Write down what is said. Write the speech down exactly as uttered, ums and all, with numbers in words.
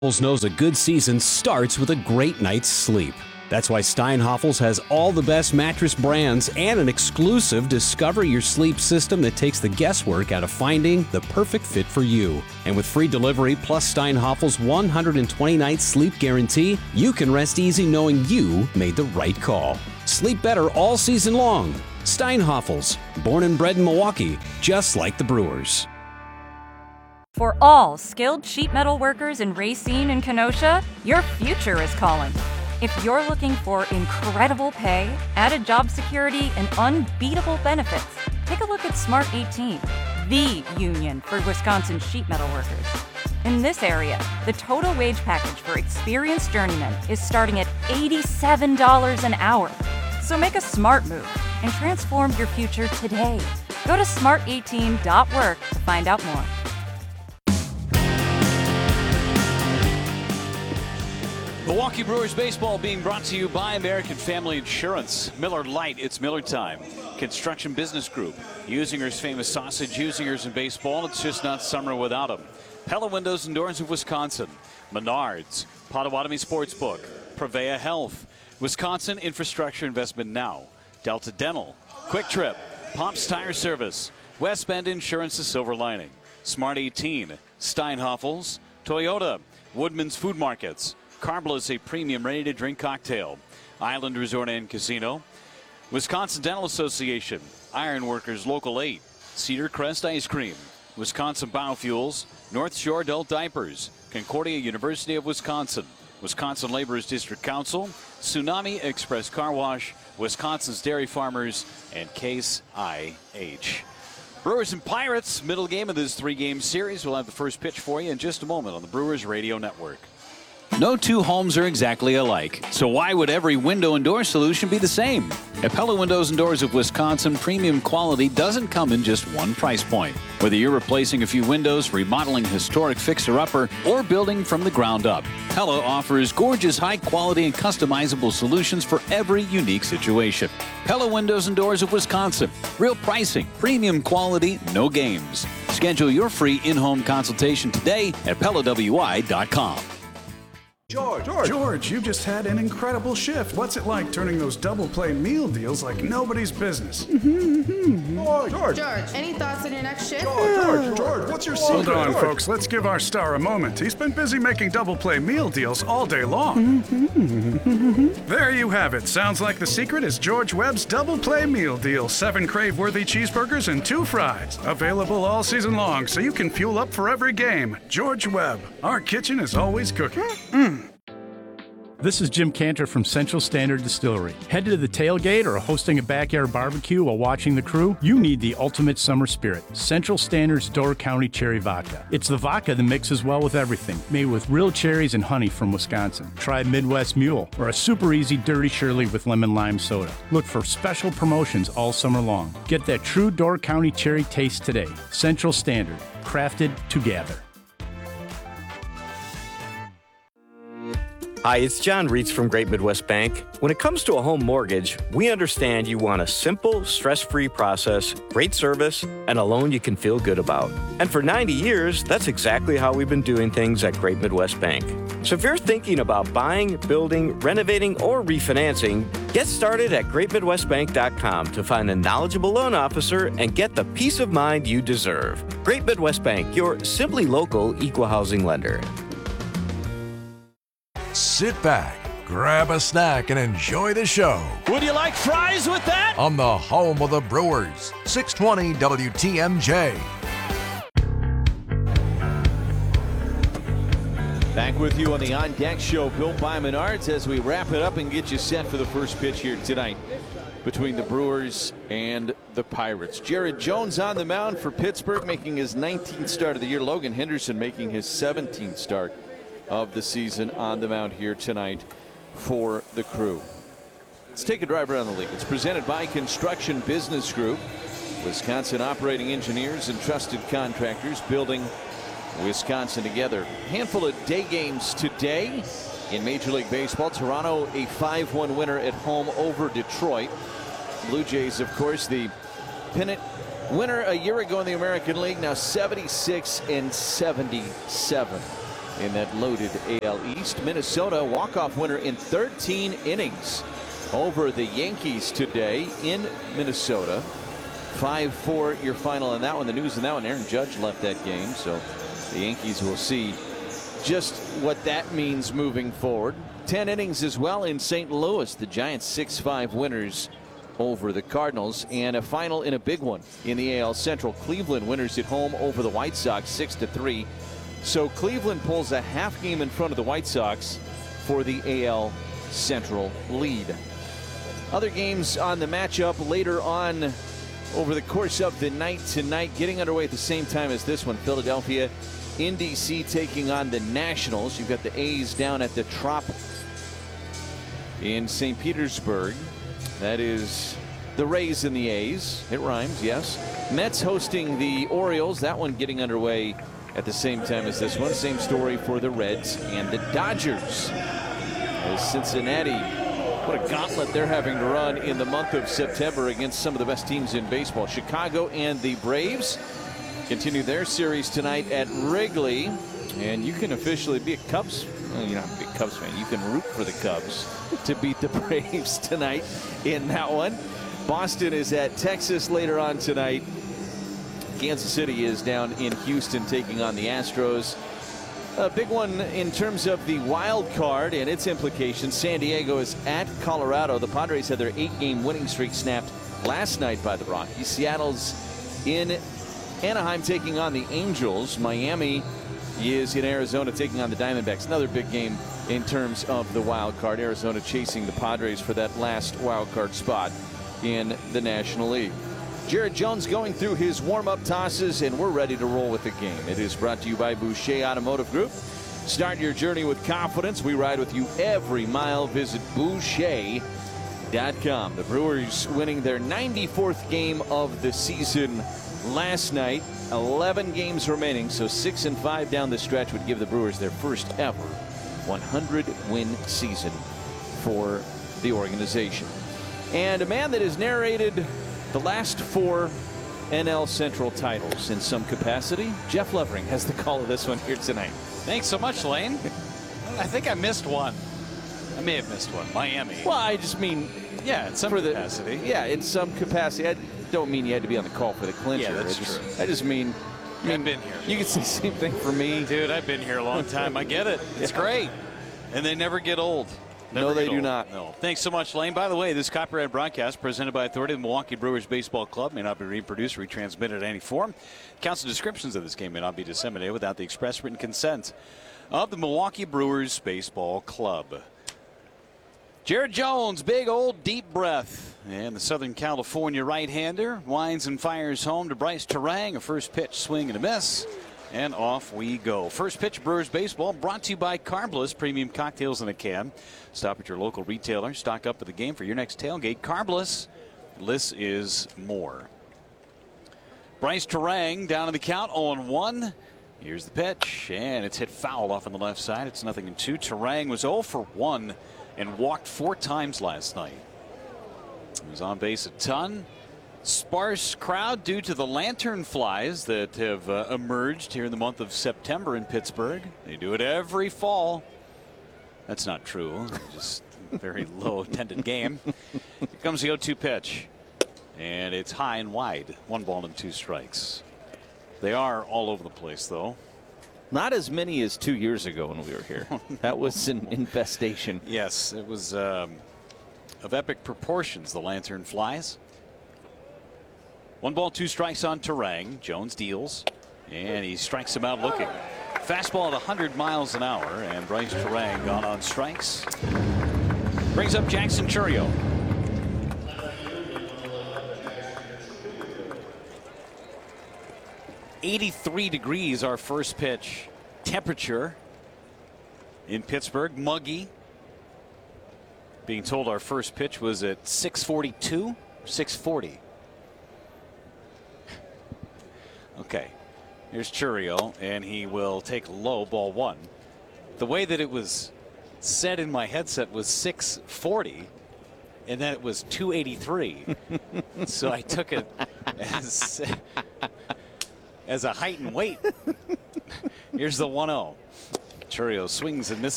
knows a good season starts with a great night's sleep. That's why Steinhoffels has all the best mattress brands and an exclusive Discover Your Sleep system that takes the guesswork out of finding the perfect fit for you. And with free delivery plus Steinhoffels' one hundred twenty night sleep guarantee, you can rest easy knowing you made the right call. Sleep better all season long. Steinhoffels, born and bred in Milwaukee, just like the Brewers. For all skilled sheet metal workers in Racine and Kenosha, your future is calling. If you're looking for incredible pay, added job security, and unbeatable benefits, take a look at Smart eighteen, the union for Wisconsin sheet metal workers. In this area, the total wage package for experienced journeymen is starting at eighty-seven dollars an hour. So make a smart move and transform your future today. Go to smart eighteen dot work to find out more. Milwaukee Brewers baseball being brought to you by American Family Insurance. Miller Lite, it's Miller time. Construction Business Group, Usinger's famous sausage, Usinger's in baseball. It's just not summer without them. Pella Windows and Doors of Wisconsin, Menards, Potawatomi Sportsbook, Prevea Health, Wisconsin Infrastructure Investment Now, Delta Dental, Quick Trip, Pops Tire Service, West Bend Insurance, the Silver Lining, Smart eighteen, Steinhoffels, Toyota, Woodman's Food Markets, Carbla's, a premium ready-to-drink cocktail, Island Resort and Casino, Wisconsin Dental Association, Ironworkers Local eight, Cedar Crest Ice Cream, Wisconsin Biofuels, North Shore Adult Diapers, Concordia University of Wisconsin, Wisconsin Laborers District Council, Tsunami Express Car Wash, Wisconsin's Dairy Farmers, and Case I H. Brewers and Pirates, middle game of this three-game series. We'll have the first pitch for you in just a moment on the Brewers Radio Network. No two homes are exactly alike, so why would every window and door solution be the same? At Pella Windows and Doors of Wisconsin, premium quality doesn't come in just one price point. Whether you're replacing a few windows, remodeling historic fixer-upper, or building from the ground up, Pella offers gorgeous, high-quality, and customizable solutions for every unique situation. Pella Windows and Doors of Wisconsin. Real pricing, premium quality, no games. Schedule your free in-home consultation today at Pella W I dot com. George, George, George, you've just had an incredible shift. What's it like turning those double play meal deals like nobody's business? George, George, George, any thoughts on your next shift? George, George, George, what's your secret? Hold on, George. Folks. Let's give our star a moment. He's been busy making double play meal deals all day long. There you have it. Sounds like the secret is George Webb's double play meal deal. Seven crave-worthy cheeseburgers and two fries. Available all season long, so you can fuel up for every game. George Webb. Our kitchen is always cooking. Mm. This is Jim Cantor from Central Standard Distillery. Headed to the tailgate or hosting a backyard barbecue while watching the crew? You need the ultimate summer spirit, Central Standard's Door County Cherry Vodka. It's the vodka that mixes well with everything, made with real cherries and honey from Wisconsin. Try Midwest Mule or a super easy Dirty Shirley with lemon lime soda. Look for special promotions all summer long. Get that true Door County cherry taste today. Central Standard, crafted to gather. Hi, it's John Reitz from Great Midwest Bank. When it comes to a home mortgage, we understand you want a simple, stress-free process, great service, and a loan you can feel good about. And for ninety years, that's exactly how we've been doing things at Great Midwest Bank. So if you're thinking about buying, building, renovating, or refinancing, get started at great midwest bank dot com to find a knowledgeable loan officer and get the peace of mind you deserve. Great Midwest Bank, your simply local equal housing lender. Sit back, grab a snack, and enjoy the show. Would you like fries with that? On the home of the Brewers, six twenty W T M J. Back with you on the On Deck Show, built by Menards, as we wrap it up and get you set for the first pitch here tonight between the Brewers and the Pirates. Jared Jones on the mound for Pittsburgh, making his nineteenth start of the year. Logan Henderson making his seventeenth start of the season on the mound here tonight for the Crew. Let's take a drive around the league. It's presented by Construction Business Group, Wisconsin operating engineers and trusted contractors building Wisconsin together. Handful of day games today in Major League Baseball. Toronto a five one winner at home over Detroit. Blue Jays, of course, the pennant winner a year ago in the American League, now seventy-six and seventy-seven. in that loaded A L East. Minnesota walk-off winner in thirteen innings over the Yankees today in Minnesota. five four your final on that one. The news in that one, Aaron Judge left that game, so the Yankees will see just what that means moving forward. ten innings as well in Saint Louis. The Giants six five winners over the Cardinals, and a final in a big one in the A L Central. Cleveland winners at home over the White Sox six to three. So Cleveland pulls a half game in front of the White Sox for the A L Central lead. Other games on the matchup later on over the course of the night tonight, getting underway at the same time as this one. Philadelphia in D C taking on the Nationals. You've got the A's down at the Trop in Saint Petersburg. That is the Rays and the A's. It rhymes, yes. Mets hosting the Orioles. That one getting underway at the same time as this one. Same story for the Reds and the Dodgers. As Cincinnati, what a gauntlet they're having to run in the month of September against some of the best teams in baseball. Chicago and the Braves continue their series tonight at Wrigley. And you can officially be a Cubs, well, you're not a big Cubs fan, you can root for the Cubs to beat the Braves tonight in that one. Boston is at Texas later on tonight. Kansas City is down in Houston taking on the Astros. A big one in terms of the wild card and its implications. San Diego is at Colorado. The Padres had their eight-game winning streak snapped last night by the Rockies. Seattle's in Anaheim taking on the Angels. Miami is in Arizona taking on the Diamondbacks. Another big game in terms of the wild card. Arizona chasing the Padres for that last wild card spot in the National League. Jared Jones going through his warm-up tosses, and we're ready to roll with the game. It is brought to you by Boucher Automotive Group. Start your journey with confidence. We ride with you every mile. Visit Boucher dot com. The Brewers winning their ninety-fourth game of the season last night. eleven games remaining, so six and five down the stretch would give the Brewers their first ever one hundred win season for the organization. And a man that has narrated the last four N L Central titles in some capacity, Jeff Levering has the call of this one here tonight. Thanks so much, Lane. I think I missed one. I may have missed one. Miami. Well, I just mean, yeah, in some for capacity. The, yeah, in some capacity. I don't mean you had to be on the call for the clincher. Yeah, that's I just, true. I just mean, I mean, I've been here. You can say the same thing for me. Dude, I've been here a long time. I get it. It's Yeah. great. And they never get old. Never No, they get do old. not. No. Thanks so much, Lane. By the way, this copyrighted broadcast presented by authority of the Milwaukee Brewers Baseball Club may not be reproduced or retransmitted in any form. Counts and descriptions of this game may not be disseminated without the express written consent of the Milwaukee Brewers Baseball Club. Jared Jones, big old deep breath. And the Southern California right-hander winds and fires home to Bryce Terang. A first pitch swing and a miss. And off we go. First pitch Brewers baseball brought to you by Carbliss Premium Cocktails in a Can. Stop at your local retailer. Stock up for the game for your next tailgate. Carbliss. This is more. Bryce Terang down in the count oh and one. Here's the pitch. And it's hit foul off on the left side. It's nothing in two. Terang was oh for one and walked four times last night. He was on base a ton. Sparse crowd due to the lantern flies that have uh, emerged here in the month of September in Pittsburgh. They do it every fall. That's not true. Just a very low attended game. Here comes the oh two pitch. And it's high and wide. One ball and two strikes. They are all over the place, though. Not as many as two years ago when we were here. That was an infestation. Yes, it was um, of epic proportions, the lantern flies. One ball, two strikes on Terang. Jones deals, and he strikes him out looking. Fastball at one hundred miles an hour, and Bryce Terang gone on strikes. Brings up Jackson Chourio. eighty-three degrees our first pitch temperature in Pittsburgh. Muggy. Being told our first pitch was at six forty-two, six forty. Okay, here's Chourio, and he will take low, ball one. The way that it was set in my headset was six forty, and then it was two eighty-three. So I took it as, as a height and weight. Here's the one oh. Chourio swings and misses.